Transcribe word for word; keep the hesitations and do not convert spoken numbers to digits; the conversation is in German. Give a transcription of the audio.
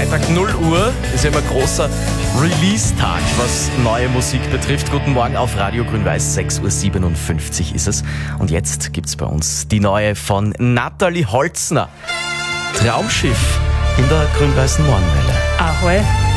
Freitag null Uhr ist ja immer großer Release-Tag, was neue Musik betrifft. Guten Morgen auf Radio Grün-Weiß, sechs Uhr siebenundfünfzig ist es. Und jetzt gibt's bei uns die neue von Nathalie Holzner. Traumschiff in der grün-weißen Morgenwelle. Ahoi.